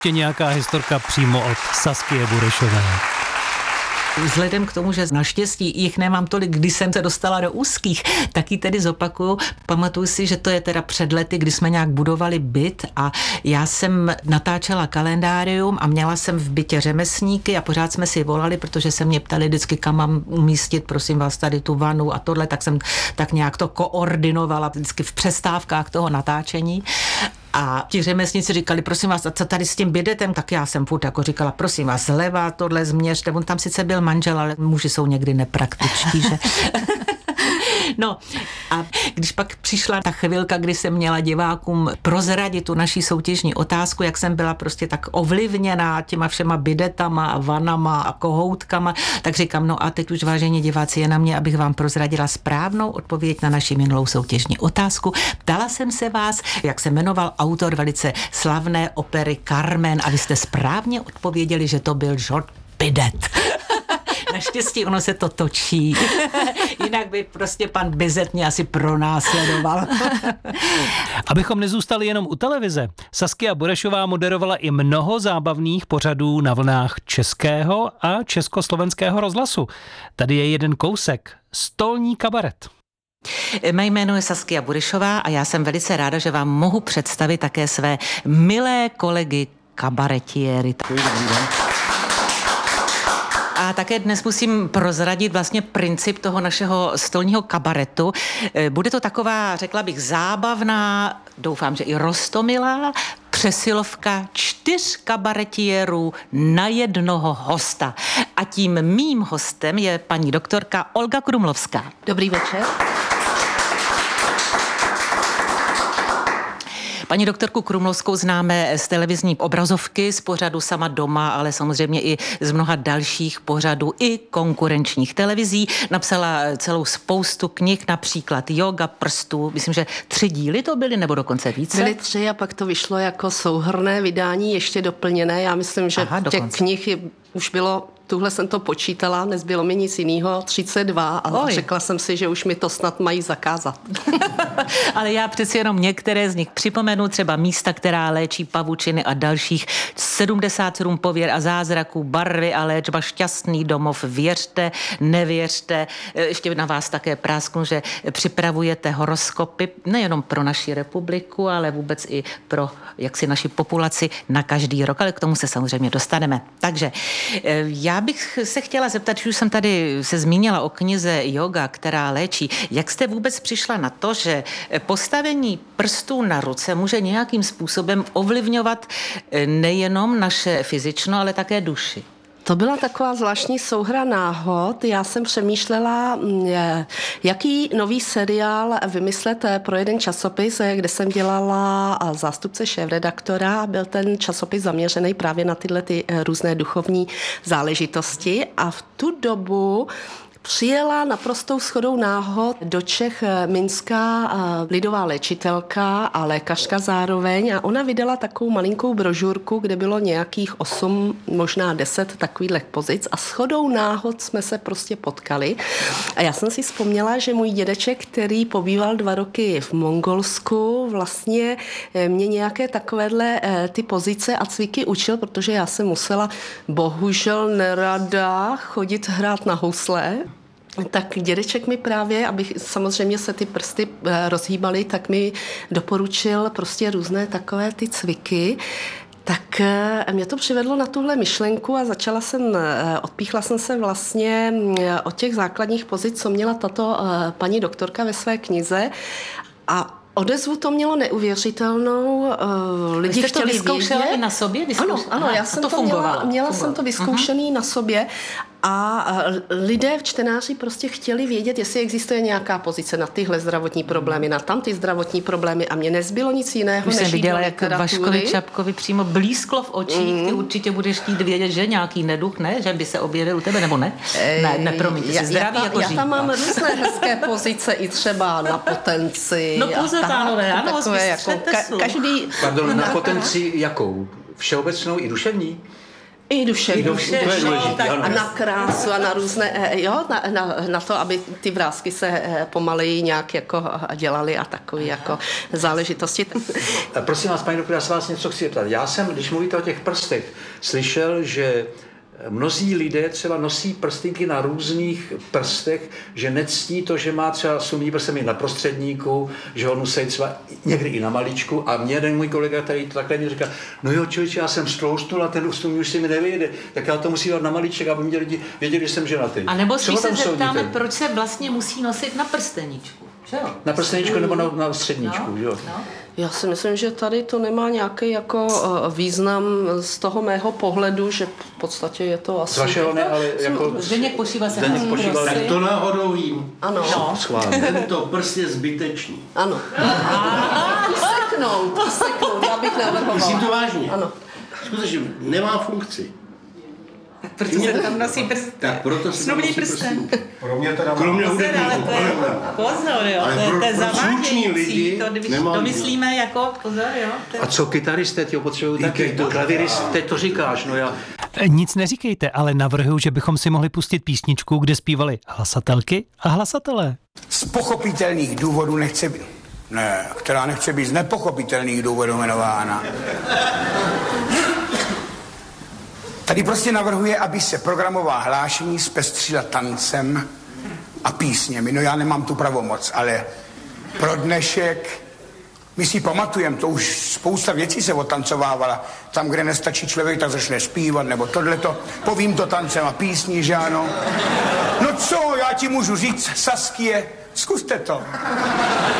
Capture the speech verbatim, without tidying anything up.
Je nějaká historka přímo od Saskie Burešové. Vzhledem k tomu, že naštěstí jich nemám tolik, když jsem se dostala do úzkých, tak ji tedy zopakuju. Pamatuju si, že to je teda před lety, kdy jsme nějak budovali byt a já jsem natáčela kalendárium a měla jsem v bytě řemeslníky a pořád jsme si volali, protože se mě ptali vždycky, kam mám umístit, prosím vás, tady tu vanu a tohle, tak jsem tak nějak to koordinovala vždycky v přestávkách toho natáčení. A ti řemeslníci říkali, prosím vás, a co tady s tím bidetem? Tak já jsem furt jako říkala, prosím vás, zleva, tohle změřte. On tam sice byl manžel, ale muži jsou někdy nepraktičtí, že? No a když pak přišla ta chvilka, kdy jsem měla divákům prozradit tu naší soutěžní otázku, jak jsem byla prostě tak ovlivněná těma všema bidetama a vanama a kohoutkama, tak říkám, no a teď už vážení diváci je na mě, abych vám prozradila správnou odpověď na naši minulou soutěžní otázku. Ptala jsem se vás, jak se jmenoval autor velice slavné opery Carmen a vy jste správně odpověděli, že to byl George Bidet. Naštěstí ono se to točí. Jinak by prostě pan Bizet mě asi pronásledoval. Abychom nezůstali jenom u televize, Saskia Burešová moderovala i mnoho zábavných pořadů na vlnách českého a československého rozhlasu. Tady je jeden kousek. Stolní kabaret. Mé jméno je Saskia Burešová a já jsem velice ráda, že vám mohu představit také své milé kolegy kabaretiéry. A také dnes musím prozradit vlastně princip toho našeho stolního kabaretu. Bude to taková, řekla bych, zábavná, doufám, že i roztomilá přesilovka čtyř kabaretiérů na jednoho hosta. A tím mým hostem je paní doktorka Olga Krumlovská. Dobrý večer. Paní doktorku Krumlovskou známe z televizní obrazovky, z pořadu Sama doma, ale samozřejmě i z mnoha dalších pořadů i konkurenčních televizí. Napsala celou spoustu knih, například Yoga prstů. Myslím, že tři díly to byly, nebo dokonce více? Byly tři a pak to vyšlo jako souhrnné vydání, ještě doplněné. Já myslím, že Aha, těch knih je, už bylo... Tuhle jsem to počítala, nezbylo mi nic jiného, třicet dva a Oj. řekla jsem si, že už mi to snad mají zakázat. Ale já přeci jenom některé z nich připomenu, třeba Místa, která léčí pavučiny a dalších sedmdesát sedm pověr a zázraků, Barvy a léčba, Šťastný domov, Věřte, nevěřte. Ještě na vás také prásknu, že připravujete horoskopy nejenom pro naši republiku, ale vůbec i pro jaksi naši populaci na každý rok, ale k tomu se samozřejmě dostaneme. Takže já bych se chtěla zeptat, že už jsem tady se zmínila o knize Yoga, která léčí. Jak jste vůbec přišla na to, že postavení prstů na ruce může nějakým způsobem ovlivňovat nejenom naše fyzično, ale také duši? To byla taková zvláštní souhra náhod. Já jsem přemýšlela, jaký nový seriál vymyslet pro jeden časopis, kde jsem dělala zástupce šéfredaktora. Byl ten časopis zaměřený právě na tyhle ty různé duchovní záležitosti. A v tu dobu přijela naprostou shodou náhod do Čech minská lidová léčitelka a lékařka zároveň a ona vydala takovou malinkou brožurku, kde bylo nějakých osm, možná deset takových pozic a shodou náhod jsme se prostě potkali. A já jsem si vzpomněla, že můj dědeček, který pobýval dva roky v Mongolsku, vlastně mě nějaké takovéhle ty pozice a cviky učil, protože já jsem musela bohužel nerada chodit hrát na housle. Tak dědeček mi právě, abych samozřejmě se ty prsty rozhýbaly, tak mi doporučil prostě různé takové ty cviky. Tak mě to přivedlo na tuhle myšlenku a začala jsem, odpíchla jsem se vlastně od těch základních pozic, co měla tato paní doktorka ve své knize a odezvu to mělo neuvěřitelnou. Uh, lidi Vy jste to vyzkoušela i na sobě? Ano, ano, já jsem to, to měla, měla jsem to vyzkoušený uh-huh. na sobě a lidé v čtenáři prostě chtěli vědět, jestli existuje nějaká pozice na tyhle zdravotní problémy, na tamty zdravotní problémy a mě nezbylo nic jiného, Už než jsem viděla, jak literatury. Vaškovi Čapkovi přímo blízklo v očích. Mm. Ty určitě budeš chtít vědět, že nějaký neduch, ne? Že by se objevil u tebe, nebo ne? Ne, ne, promiň, ty jsi zdravý já, jako Já říká. tam mám různé hezké pozice, i třeba na potenci. No pouze pánové, ano, takové jako ka- každý... Pardon, na potenci jakou? Všeobecnou i duševní? I duševní. I duševní, to je důležité, a ano. na krásu a na různé, jo, na, na, na to, aby ty vrásky se pomaleji nějak jako dělaly a takové jako záležitosti. Prosím vás, paní doktor, já se vás něco chci zeptat. Já jsem, když mluvíte o těch prstech, slyšel, že mnozí lidé třeba nosí prstinky na různých prstech, že nectí to, že má třeba sumní prstem i na prostředníku, že ho nosí třeba někdy i na maličku. A mě jeden můj kolega, který to takhle mi říká, no jo, člověče, já jsem stloustnul a ten sumní už si mi nevyjede, tak já to musím dát na malíček, aby mě lidi věděli, že jsem ženatý. A nebo spíš Co se tam zeptáme, soudíte? proč se vlastně musí nosit na prsteníčku. Že jo? Na prsteníčku nebo na, na středníčku, No, jo? no. Já si myslím, že tady to nemá nějaký jako význam z toho mého pohledu, že v podstatě je to asi... Z vašeho ne, ale jako... Zdeněk Pošíval se Zdeněk nosí Pošíval. prosy. Tak to náhodou vím. Ano, No. Schválně. Tento prst je zbytečný. ano. Useknout, useknout, já bych navrhovala. Myslím to vážně. Ano. Skutečně nemá funkci. Proč se tam nosí prst? Tak proto si Snubný nosí prsten. prstínky. Pro mě teda Kromě Pozor, ale hudebníků. to je pozor, jo, Ale to je, pro- to je pro slušný zavádějící, lidi to, když nemá to význam. myslíme jako, pozor, jo. To je... A co kytaristé, ty potřebují taky, kytarista. klavirist, teď to říkáš, no já... Nic neříkejte, ale navrhuji, že bychom si mohli pustit písničku, kde zpívali hlasatelky a hlasatelé. Z pochopitelných důvodů nechce být, ne, která nechce být z nepochopitelných důvodů jmenována. Tady prostě navrhuje, aby se programová hlášení zpestřila tancem a písněmi. No já nemám tu pravomoc, ale pro dnešek my si pamatujeme, to už spousta věcí se otancovávala. Tam, kde nestačí člověk, tak začne zpívat, nebo tohleto. Povím to tancem a písní, že ano. No co, já ti můžu říct, Saskie, zkuste to.